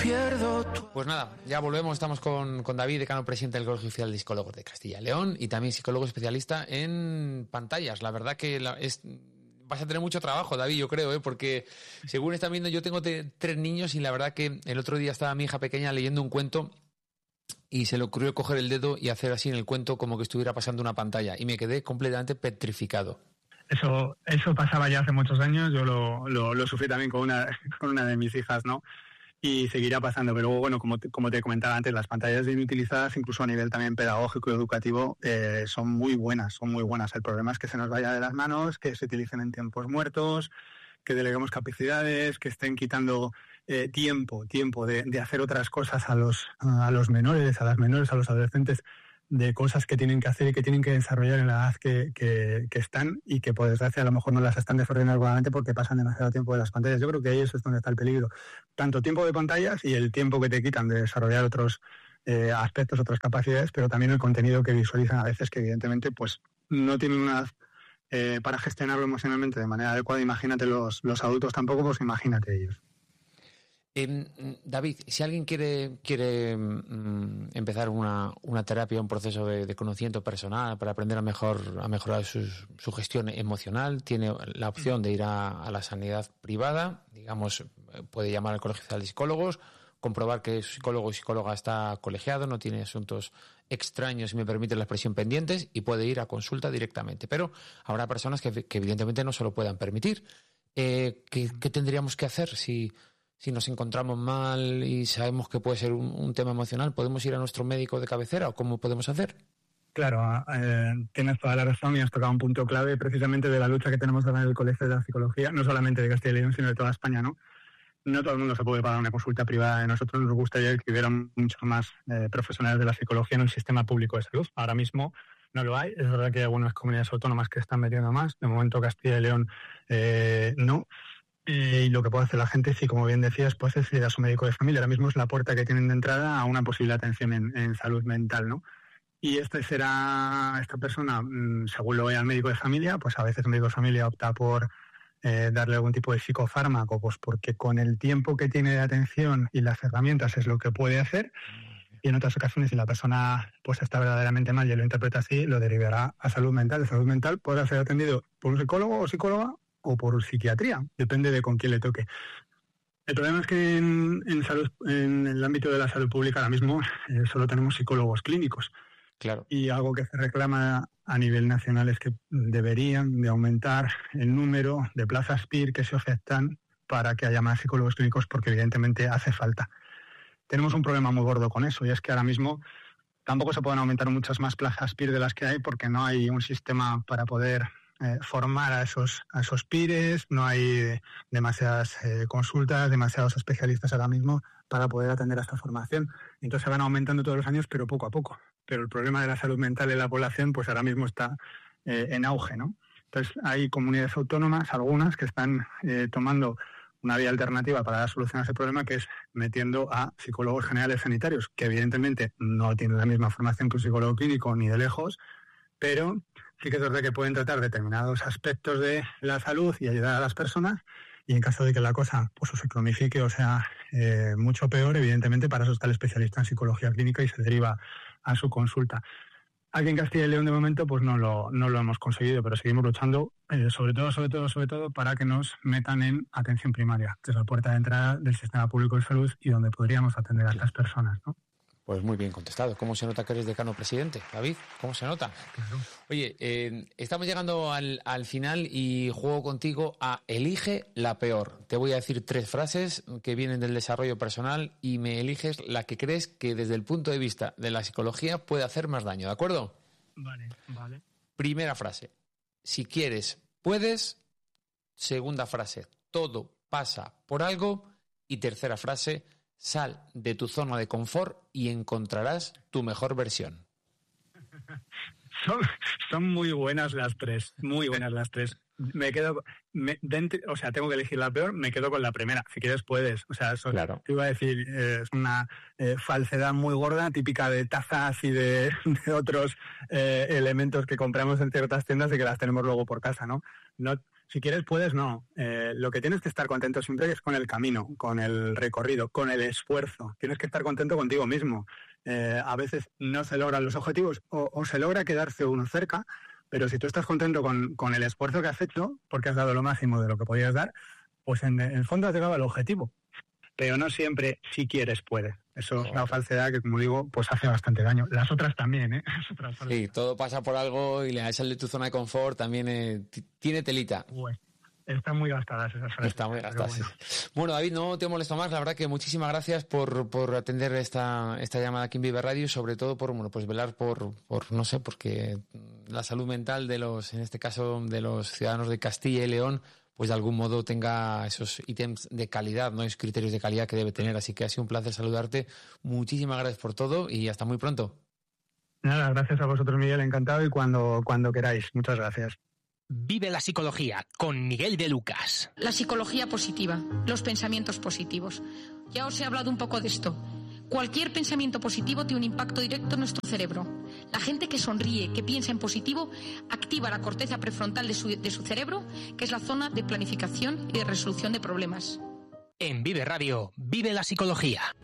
Pues nada, ya volvemos, estamos con David, decano presidente del Colegio Oficial de Psicólogos de Castilla y León y también psicólogo especialista en pantallas. La verdad que vas a tener mucho trabajo, David, yo creo, porque según están viendo, yo tengo 3 niños y la verdad que el otro día estaba mi hija pequeña leyendo un cuento y se le ocurrió coger el dedo y hacer así en el cuento como que estuviera pasando una pantalla y me quedé completamente petrificado. Eso pasaba ya hace muchos años, yo lo sufrí también con una de mis hijas, ¿no? Y seguirá pasando, pero bueno, como te comentaba antes, las pantallas bien utilizadas, incluso a nivel también pedagógico y educativo, son muy buenas. El problema es que se nos vaya de las manos, que se utilicen en tiempos muertos, que deleguemos capacidades, que estén quitando tiempo de hacer otras cosas a los menores, a las menores, a los adolescentes, de cosas que tienen que hacer y que tienen que desarrollar en la edad que están y que por desgracia a lo mejor no las están desarrollando adecuadamente porque pasan demasiado tiempo de las pantallas. Yo creo que ahí eso es donde está el peligro. Tanto tiempo de pantallas y el tiempo que te quitan de desarrollar otros aspectos, otras capacidades, pero también el contenido que visualizan a veces que evidentemente pues no tienen una para gestionarlo emocionalmente de manera adecuada. Imagínate los adultos tampoco, pues imagínate ellos. David, si alguien quiere empezar una terapia, un proceso de conocimiento personal para aprender a mejorar su gestión emocional, tiene la opción de ir a la sanidad privada, digamos, puede llamar al Colegio Oficial de Psicólogos, comprobar que su psicólogo o psicóloga está colegiado, no tiene asuntos extraños, si me permite la expresión, pendientes, y puede ir a consulta directamente. Pero habrá personas que evidentemente no se lo puedan permitir. ¿Qué tendríamos que hacer si nos encontramos mal y sabemos que puede ser un tema emocional? ¿Podemos ir a nuestro médico de cabecera o cómo podemos hacer? Claro, tienes toda la razón y has tocado un punto clave precisamente de la lucha que tenemos ahora en el Colegio de la Psicología, no solamente de Castilla y León, sino de toda España, ¿no? No todo el mundo se puede pagar una consulta privada. A nosotros nos gustaría que hubiera muchos más profesionales de la psicología en el sistema público de salud. Ahora mismo no lo hay. Es verdad que hay algunas comunidades autónomas que están metiendo más. De momento Castilla y León no. Y lo que puede hacer la gente, sí, como bien decías, pues es ir a su médico de familia. Ahora mismo es la puerta que tienen de entrada a una posible atención en salud mental, ¿no? Y esta persona, según lo vea el médico de familia, pues a veces el médico de familia opta por darle algún tipo de psicofármaco, pues porque con el tiempo que tiene de atención y las herramientas es lo que puede hacer. Y en otras ocasiones, si la persona pues está verdaderamente mal y lo interpreta así, lo derivará a salud mental. De salud mental podrá ser atendido por un psicólogo o psicóloga o por psiquiatría, depende de con quién le toque. El problema es que en el ámbito de la salud pública ahora mismo solo tenemos psicólogos clínicos. Claro. Y algo que se reclama a nivel nacional es que deberían de aumentar el número de plazas PIR que se ofertan para que haya más psicólogos clínicos, porque evidentemente hace falta. Tenemos un problema muy gordo con eso, y es que ahora mismo tampoco se pueden aumentar muchas más plazas PIR de las que hay, porque no hay un sistema para poder formar a esos PIRes, no hay demasiadas consultas, demasiados especialistas ahora mismo para poder atender a esta formación. Entonces se van aumentando todos los años, pero poco a poco. Pero el problema de la salud mental en la población, pues ahora mismo está en auge, ¿no? Entonces hay comunidades autónomas, algunas, que están tomando una vía alternativa para dar solución a ese problema, que es metiendo a psicólogos generales sanitarios, que evidentemente no tienen la misma formación que un psicólogo clínico ni de lejos, pero sí que es verdad que pueden tratar determinados aspectos de la salud y ayudar a las personas, y en caso de que la cosa pues o se cronifique o sea mucho peor, evidentemente para eso está el especialista en psicología clínica y se deriva a su consulta. Aquí en Castilla y León de momento pues no lo hemos conseguido, pero seguimos luchando sobre todo para que nos metan en atención primaria, que es la puerta de entrada del sistema público de salud y donde podríamos atender a estas personas, ¿no? Pues muy bien contestado. ¿Cómo se nota que eres decano presidente, David? ¿Cómo se nota? Claro. Oye, estamos llegando al final y juego contigo a elige la peor. Te voy a decir 3 frases que vienen del desarrollo personal y me eliges la que crees que desde el punto de vista de la psicología puede hacer más daño, ¿de acuerdo? Vale. Primera frase, si quieres, puedes. Segunda frase, todo pasa por algo. Y tercera frase, sal de tu zona de confort y encontrarás tu mejor versión. Son muy buenas las 3, muy buenas las 3. Tengo que elegir la peor, me quedo con la primera. Si quieres, puedes. O sea, eso claro. Te iba a decir, es una falsedad muy gorda, típica de tazas y de otros elementos que compramos en ciertas tiendas y que las tenemos luego por casa, ¿no? Si quieres, puedes, no. Lo que tienes que estar contento siempre es con el camino, con el recorrido, con el esfuerzo. Tienes que estar contento contigo mismo. A veces no se logran los objetivos o se logra quedarse uno cerca, pero si tú estás contento con el esfuerzo que has hecho, porque has dado lo máximo de lo que podías dar, pues en el fondo has llegado al objetivo. Pero no siempre, si quieres, puedes. Eso es una falsedad que, como digo, pues hace bastante daño. Las otras también, ¿eh? Sí, todo pasa por algo y sal de tu zona de confort también tiene telita. Bueno, están muy gastadas esas frases. Están muy gastadas. Bueno, David, no te molesto más. La verdad que muchísimas gracias por atender esta llamada aquí en Vive Radio y sobre todo por velar por no sé, porque la salud mental en este caso, de los ciudadanos de Castilla y León, pues de algún modo tenga esos ítems de calidad, ¿no? Esos criterios de calidad que debe tener. Así que ha sido un placer saludarte. Muchísimas gracias por todo y hasta muy pronto. Nada, gracias a vosotros, Miguel. Encantado y cuando queráis. Muchas gracias. Vive la psicología con Miguel de Lucas. La psicología positiva, los pensamientos positivos. Ya os he hablado un poco de esto. Cualquier pensamiento positivo tiene un impacto directo en nuestro cerebro. La gente que sonríe, que piensa en positivo, activa la corteza prefrontal de su cerebro, que es la zona de planificación y de resolución de problemas. En Vive Radio, vive la psicología.